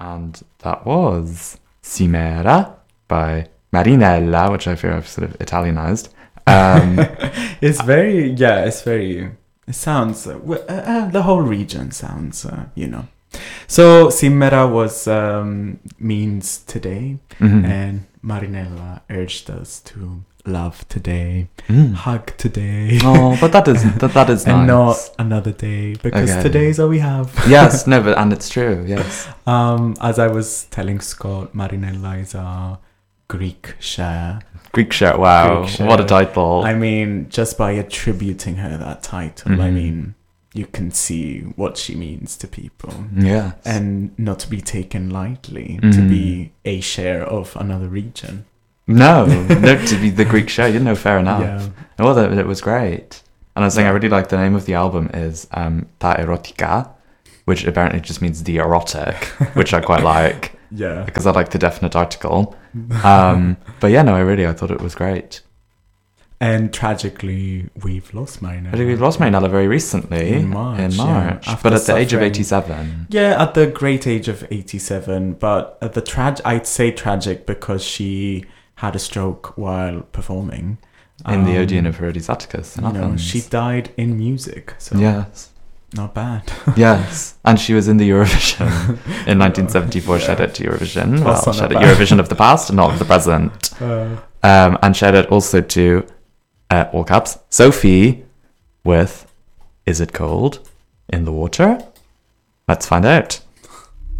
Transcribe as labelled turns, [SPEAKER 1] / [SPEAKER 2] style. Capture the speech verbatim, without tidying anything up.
[SPEAKER 1] And that was Cimera by Marinella, which I feel I've sort of Italianized. Um,
[SPEAKER 2] it's very, yeah, it's very, it sounds, uh, uh, the whole region sounds, uh, you know. So Cimera was, um, means today,
[SPEAKER 1] mm-hmm.
[SPEAKER 2] and Marinella urged us to love today,
[SPEAKER 1] mm.
[SPEAKER 2] hug today.
[SPEAKER 1] Oh, but that is, that, that is nice.
[SPEAKER 2] And not another day, because
[SPEAKER 1] okay.
[SPEAKER 2] today is all we have.
[SPEAKER 1] Yes, no, but, and it's true, yes.
[SPEAKER 2] Um, as I was telling Scott, Marinella is a Greek share.
[SPEAKER 1] Greek share, wow,
[SPEAKER 2] Greek share.
[SPEAKER 1] What a title.
[SPEAKER 2] I mean, just by attributing her that title, mm-hmm. I mean, you can see what she means to people.
[SPEAKER 1] Yeah.
[SPEAKER 2] And not to be taken lightly,
[SPEAKER 1] mm-hmm.
[SPEAKER 2] to be a share of another region.
[SPEAKER 1] No, no, to be the Greek share, you know, fair enough.
[SPEAKER 2] Yeah.
[SPEAKER 1] Well, that, it was great. And I was saying,
[SPEAKER 2] yeah.
[SPEAKER 1] I really like the name of the album is um, Ta Erotica, which apparently just means the erotic, which I quite like.
[SPEAKER 2] Yeah.
[SPEAKER 1] Because I like the definite article. Um, but yeah, no, I really, I thought it was great.
[SPEAKER 2] And tragically, we've lost Marinella.
[SPEAKER 1] We've lost Marinella very recently.
[SPEAKER 2] In March.
[SPEAKER 1] In March.
[SPEAKER 2] Yeah,
[SPEAKER 1] but at the
[SPEAKER 2] suffering.
[SPEAKER 1] age of eighty-seven.
[SPEAKER 2] Yeah, at the great age of eighty-seven. But at the trag, I'd say tragic because she had a stroke while performing.
[SPEAKER 1] In um, the Odeon of Herodes Atticus in
[SPEAKER 2] you know,
[SPEAKER 1] Athens.
[SPEAKER 2] she died in music. So
[SPEAKER 1] yes.
[SPEAKER 2] Not bad.
[SPEAKER 1] Yes. And she was in the Eurovision in nineteen seventy-four. Yeah. Shared it to Eurovision. Well,
[SPEAKER 2] also
[SPEAKER 1] shared it Eurovision of the past, not of the present.
[SPEAKER 2] Uh,
[SPEAKER 1] um, and shared it also to, uh, all caps, Sophie with Is It Cold in the Water? Let's find out.